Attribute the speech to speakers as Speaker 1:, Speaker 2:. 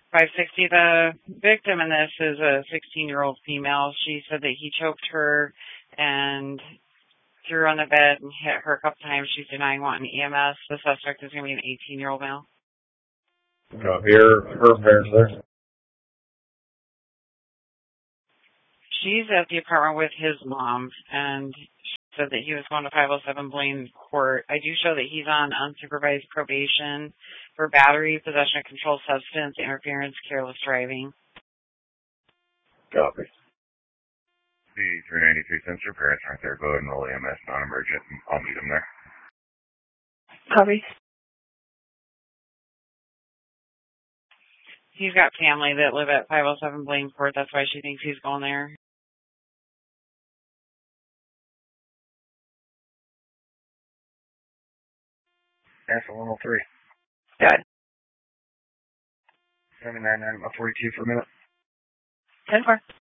Speaker 1: 560. The victim in this is a 16-year-old female. She said that he choked her and threw her on the bed and hit her a couple times. She's denying wanting EMS. The suspect is going to be an 18-year-old male.
Speaker 2: Her parents there.
Speaker 1: She's at the apartment with his mom, and she said that he was going to 507 Blaine Court. I do show that he's on unsupervised probation for battery, possession of controlled substance, interference, careless driving.
Speaker 2: Copy.
Speaker 3: C-393, since your parents aren't there, go ahead and roll EMS non-emergent, and I'll meet them there.
Speaker 4: Copy.
Speaker 1: He's got family that live at 507 Blaine Court. That's why she thinks he's going there.
Speaker 3: Answer 103.
Speaker 4: Good.
Speaker 3: 799, 42 for a minute.
Speaker 4: 10-4.